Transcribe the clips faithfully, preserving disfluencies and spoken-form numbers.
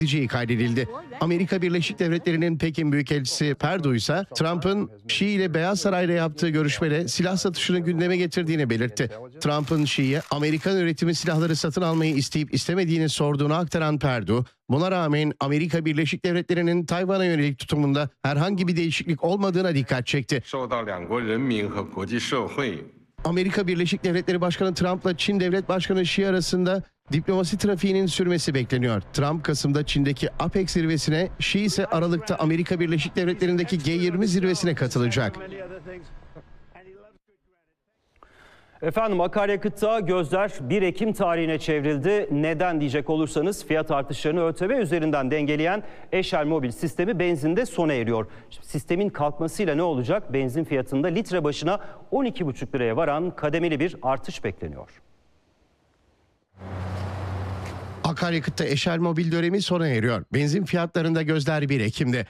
kaydedildi. Amerika Birleşik Devletleri'nin Pekin Büyükelçisi Perdue ise Trump'ın Xi ile Beyaz Saray'la yaptığı görüşmede silah satışını gündeme getirdiğini belirtti. Trump'ın Xi'ye Amerikan üretimi silahları satın almayı isteyip istemediğini sorduğunu aktaran Perdue, buna rağmen Amerika Birleşik Devletleri'nin Tayvan'a yönelik tutumunda herhangi bir değişiklik olmadığına dikkat çekti. Amerika Birleşik Devletleri Başkanı Trump'la Çin Devlet Başkanı Xi arasında diplomasi trafiğinin sürmesi bekleniyor. Trump Kasım'da Çin'deki APEC zirvesine, Xi ise Aralık'ta Amerika Birleşik Devletleri'ndeki G yirmi zirvesine katılacak. Efendim, akaryakıtta gözler bir Ekim tarihine çevrildi. Neden diyecek olursanız fiyat artışlarını ÖTV üzerinden dengeleyen Eşel Mobil sistemi benzinde sona eriyor. Şimdi sistemin kalkmasıyla ne olacak? Benzin fiyatında litre başına on iki buçuk liraya varan kademeli bir artış bekleniyor. Akaryakıtta Eşel Mobil dönemi sona eriyor. Benzin fiyatlarında gözler bir Ekim'de.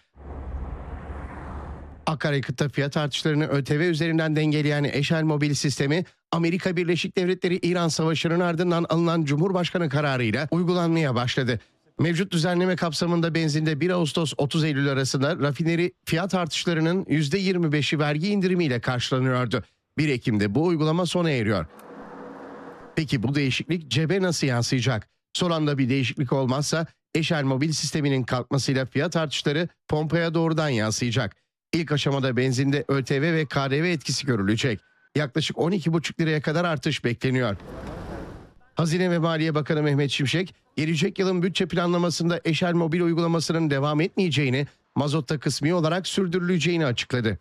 Akaryakıtta fiyat artışlarını ÖTV üzerinden dengeleyen Eşel Mobil sistemi, Amerika Birleşik Devletleri-İran Savaşı'nın ardından alınan Cumhurbaşkanı kararıyla uygulanmaya başladı. Mevcut düzenleme kapsamında benzinde bir Ağustos otuz Eylül arasında rafineri fiyat artışlarının yüzde yirmi beşi vergi indirimiyle karşılanıyordu. bir Ekim'de bu uygulama sona eriyor. Peki bu değişiklik cebe nasıl yansıyacak? Son anda bir değişiklik olmazsa Eşel Mobil sisteminin kalkmasıyla fiyat artışları pompaya doğrudan yansıyacak. İlk aşamada benzinde ÖTV ve K D V etkisi görülecek. Yaklaşık on iki buçuk liraya kadar artış bekleniyor. Hazine ve Maliye Bakanı Mehmet Şimşek, gelecek yılın bütçe planlamasında Eşel Mobil uygulamasının devam etmeyeceğini, mazotta kısmi olarak sürdürüleceğini açıkladı.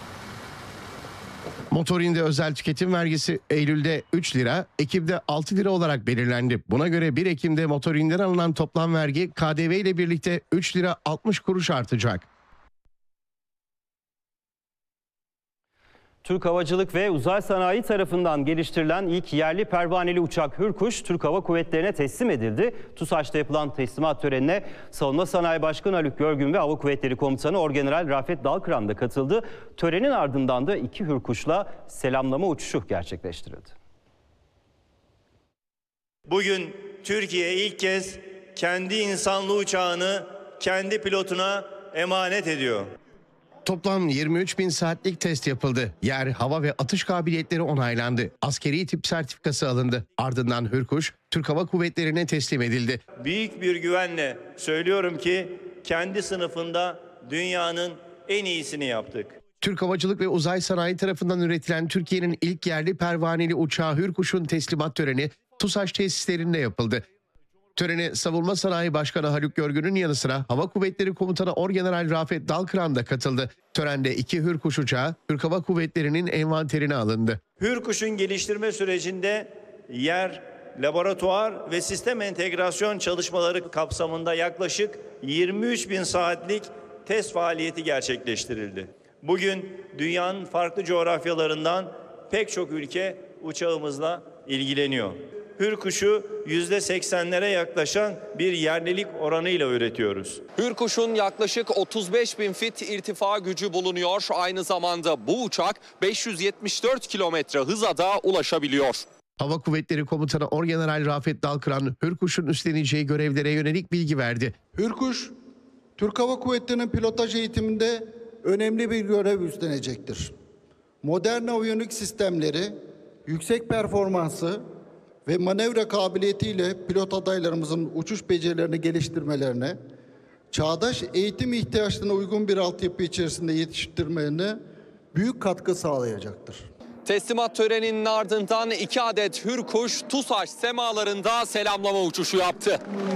Motorinde özel tüketim vergisi Eylül'de üç lira, Ekim'de altı lira olarak belirlendi. Buna göre bir Ekim'de motorinden alınan toplam vergi K D V ile birlikte üç lira altmış kuruş artacak. Türk Havacılık ve Uzay Sanayi tarafından geliştirilen ilk yerli pervaneli uçak Hürkuş, Türk Hava Kuvvetleri'ne teslim edildi. TUSAŞ'ta yapılan teslimat törenine Savunma Sanayi Başkanı Haluk Görgün ve Hava Kuvvetleri Komutanı Orgeneral Rafet Dalkıran da katıldı. Törenin ardından da iki Hürkuş'la selamlama uçuşu gerçekleştirildi. Bugün Türkiye ilk kez kendi insanlı uçağını kendi pilotuna emanet ediyor. Toplam yirmi üç bin saatlik test yapıldı. Yer, hava ve atış kabiliyetleri onaylandı. Askeri tip sertifikası alındı. Ardından Hürkuş, Türk Hava Kuvvetleri'ne teslim edildi. Büyük bir güvenle söylüyorum ki kendi sınıfında dünyanın en iyisini yaptık. Türk Havacılık ve Uzay Sanayi tarafından üretilen Türkiye'nin ilk yerli pervaneli uçağı Hürkuş'un teslimat töreni TUSAŞ tesislerinde yapıldı. Törene Savunma Sanayi Başkanı Haluk Görgün'ün yanı sıra Hava Kuvvetleri Komutanı Orgeneral Rafet Dalkıran da katıldı. Törende iki Hürkuş uçağı Türk Hava Kuvvetleri'nin envanterine alındı. Hürkuş'un geliştirme sürecinde yer, laboratuvar ve sistem entegrasyon çalışmaları kapsamında yaklaşık yirmi üç bin saatlik test faaliyeti gerçekleştirildi. Bugün dünyanın farklı coğrafyalarından pek çok ülke uçağımızla ilgileniyor. Hürkuş'u yüzde seksenlere yaklaşan bir yerlilik oranıyla üretiyoruz. Hürkuş'un yaklaşık otuz beş bin fit irtifa gücü bulunuyor. Aynı zamanda bu uçak beş yüz yetmiş dört kilometre hıza da ulaşabiliyor. Hava Kuvvetleri Komutanı Orgeneral Rafet Dalkıran, Hürkuş'un üstleneceği görevlere yönelik bilgi verdi. Hürkuş, Türk Hava Kuvvetleri'nin pilotaj eğitiminde önemli bir görev üstlenecektir. Modern aviyonik sistemleri, yüksek performansı ve manevra kabiliyetiyle pilot adaylarımızın uçuş becerilerini geliştirmelerine, çağdaş eğitim ihtiyaçlarına uygun bir altyapı içerisinde yetiştirmelerine büyük katkı sağlayacaktır. Teslimat töreninin ardından iki adet Hürkuş TUSAŞ semalarında selamlama uçuşu yaptı.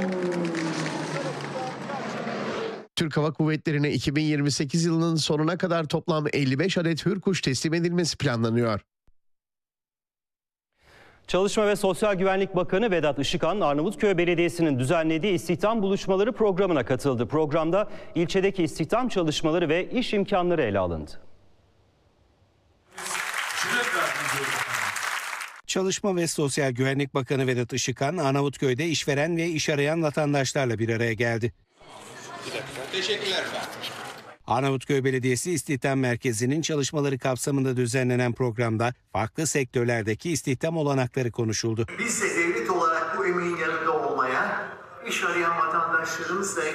Türk Hava Kuvvetleri'ne iki bin yirmi sekiz yılının sonuna kadar toplam elli beş adet Hürkuş teslim edilmesi planlanıyor. Çalışma ve Sosyal Güvenlik Bakanı Vedat Işıkhan, Arnavutköy Belediyesi'nin düzenlediği istihdam buluşmaları programına katıldı. Programda ilçedeki istihdam çalışmaları ve iş imkanları ele alındı. Çalışma ve Sosyal Güvenlik Bakanı Vedat Işıkhan, Arnavutköy'de işveren ve iş arayan vatandaşlarla bir araya geldi. Teşekkürler efendim. Arnavutköy Belediyesi İstihdam Merkezi'nin çalışmaları kapsamında düzenlenen programda farklı sektörlerdeki istihdam olanakları konuşuldu. Biz de devlet olarak bu emeğin yanında olmaya, iş arayan vatandaşlarımızla